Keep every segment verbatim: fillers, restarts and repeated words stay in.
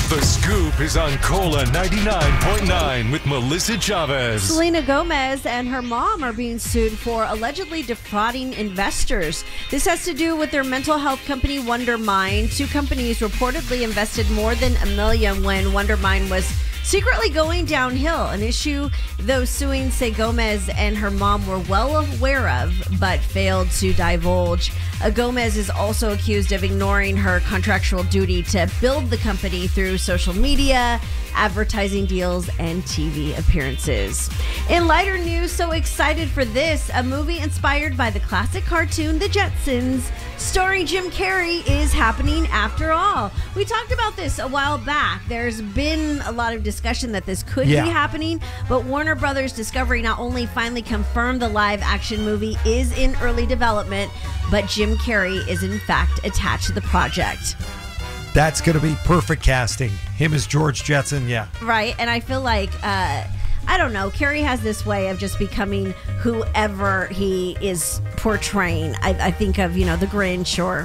The Scoop is on Cola ninety-nine point nine with Melissa Chavez. Selena Gomez and her mom are being sued for allegedly defrauding investors. This has to do with their mental health company, Wondermind. Two companies reportedly invested more than a million when Wondermind was secretly going downhill, an issue those suing say Gomez and her mom were well aware of but failed to divulge. Uh, Gomez is also accused of ignoring her contractual duty to build the company through social media, advertising deals, and T V appearances. In lighter news, so excited for this, a movie inspired by the classic cartoon The Jetsons, starring Jim Carrey, is happening after all. We talked about this a while back. There's been a lot of discussion that this could yeah. be happening, but Warner Brothers Discovery not only finally confirmed the live-action movie is in early development, but Jim Carrey is in fact attached to the project. That's going to be perfect casting. Him as George Jetson, yeah. Right, and I feel like, uh, I don't know, Carrey has this way of just becoming whoever he is portraying. I, I think of, you know, the Grinch or...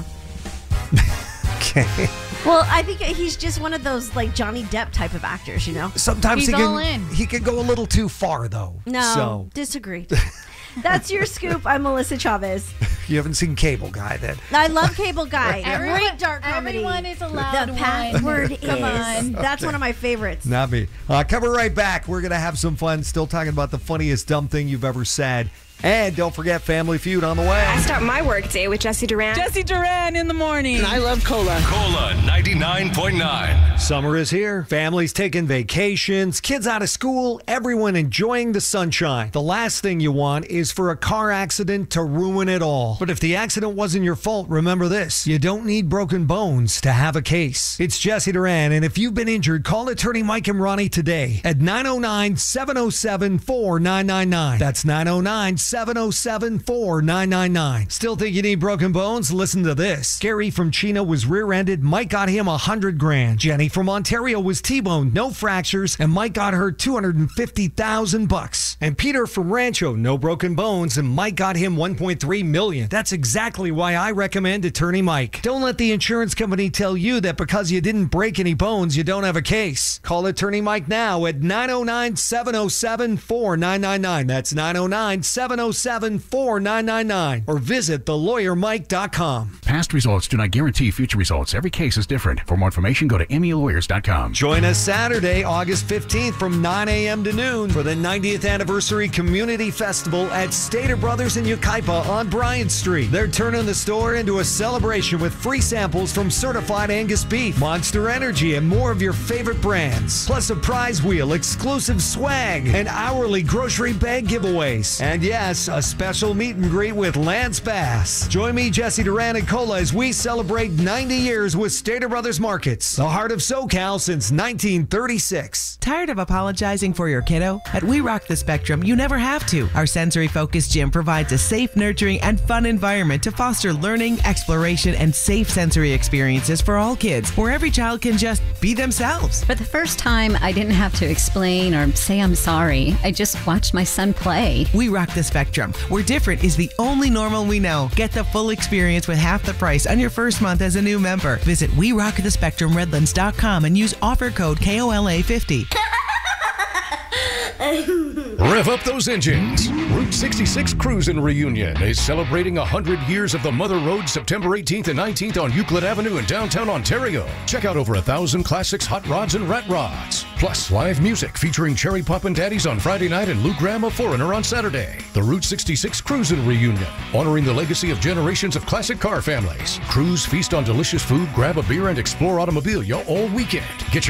Okay. Well, I think he's just one of those, like, Johnny Depp type of actors, you know? Sometimes He's he all can in. he can go a little too far, though. No, So disagree. That's your scoop. I'm Melissa Chavez. you haven't seen Cable Guy, then. I love Cable Guy. Everyone- Great dark comedy. everyone is allowed The one. password is. Come on. That's one of my favorites. Not me. Uh, coming right back, we're going to have some fun. Still talking about the funniest dumb thing you've ever said. And don't forget Family Feud on the way. I start my work day with Jesse Duran. Jesse Duran in the morning. And I love cola. Cola ninety-nine point nine. Summer is here. Families taking vacations, kids out of school, everyone enjoying the sunshine. The last thing you want is for a car accident to ruin it all. But if the accident wasn't your fault, remember this. You don't need broken bones to have a case. It's Jesse Duran, and if you've been injured, call attorney Mike and Ronnie today at nine oh nine, seven oh seven, four nine nine nine. That's nine oh nine, seven oh seven, four nine nine nine. Still think you need broken bones? Listen to this. Gary from Chino was rear-ended. Mike got him a hundred grand. Jenny from Ontario was T-boned, no fractures, and Mike got her two hundred fifty thousand bucks. And Peter from Rancho, no broken bones, and Mike got him one point three million. That's exactly why I recommend Attorney Mike. Don't let the insurance company tell you that because you didn't break any bones, you don't have a case. Call Attorney Mike now at nine oh nine, seven oh seven, four nine nine nine. That's nine oh nine, seven oh seven, four nine nine nine. Or visit the lawyer mike dot com. Past results do not guarantee future results. Every case is different. For more information, go to M E lawyers dot com. Join us Saturday, August fifteenth from nine a.m. to noon for the ninetieth Anniversary Community Festival at Stater Brothers in Yucaipa on Bryant Street. They're turning the store into a celebration with free samples from certified Angus beef, Monster Energy, and more of your favorite brands. Plus a prize wheel, exclusive swag, and hourly grocery bag giveaways. And yes, a special meet and greet with Lance Bass. Join me, Jesse Duran, and Cola as we celebrate ninety years with Stater Brothers Markets, the heart of SoCal since nineteen thirty-six. Tired of apologizing for your kiddo? At We Rock the Spectrum, you never have to. Our sensory-focused gym provides a safe, nurturing, and fun environment to foster learning, exploration, and safe sensory experiences for all kids, where every child can just be themselves. For the first time, I didn't have to explain or say I'm sorry. I just watched my son play. We Rock the Spectrum, where different is the only normal we know. Get the full experience with half the price on your first month as a new member. Visit we rock the spectrum redlands dot com and use offer code K O L A fifty. Rev up those engines. Route sixty-six Cruisin' Reunion is celebrating one hundred years of the Mother Road September eighteenth and nineteenth on Euclid Avenue in downtown Ontario. Check out over a thousand classics, hot rods, and rat rods. Plus, live music featuring Cherry Poppin' Daddies on Friday night and Lou Graham of Foreigner on Saturday. The Route sixty-six Cruisin' Reunion, honoring the legacy of generations of classic car families. Cruise, feast on delicious food, grab a beer, and explore automobilia all weekend. Get your